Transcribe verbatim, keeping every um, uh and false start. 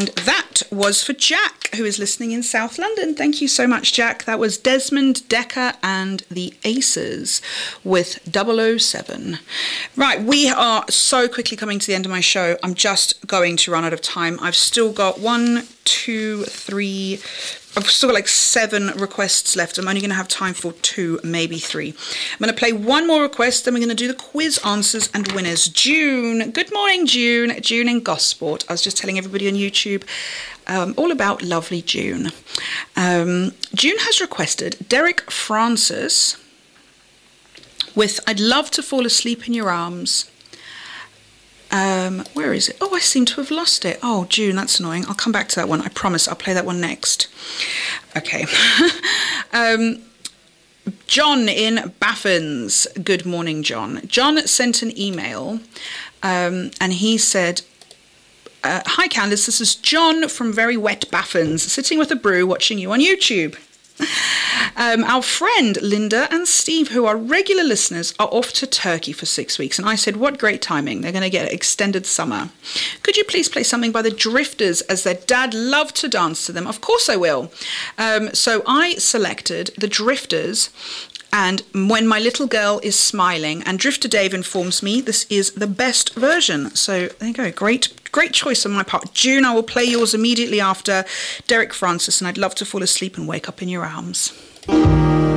And that was for Jack, who is listening in South London. Thank you so much, Jack. That was Desmond Decker and the Aces with double oh seven. Right, we are so quickly coming to the end of my show. I'm just going to run out of time. I've still got one, two, three... I've still got like seven requests left. I'm only going to have time for two, maybe three. I'm going to play one more request, then we're going to do the quiz answers and winners. June. Good morning, June. June in Gosport. I was just telling everybody on YouTube um, all about lovely June. Um, June has requested Derek Francis with I'd Love to Fall Asleep in Your Arms. Um, where is it? Oh, I seem to have lost it. Oh, June, that's annoying. I'll come back to that one. I promise I'll play that one next. Okay. um, John in Baffins. Good morning, John. John sent an email um, and he said, uh, hi, Candice. This is John from very wet Baffins, sitting with a brew watching you on YouTube. Um, our friend Linda and Steve, who are regular listeners, are off to Turkey for six weeks. And I said, what great timing. They're going to get extended summer. Could you please play something by the Drifters, as their dad loved to dance to them? Of course I will. Um, so I selected the Drifters and When My Little Girl Is Smiling. And Drifter Dave informs me this is the best version. So there you go. Great, great choice on my part. June, I will play yours immediately after Derek Francis, and I'd love to fall asleep and wake up in your arms.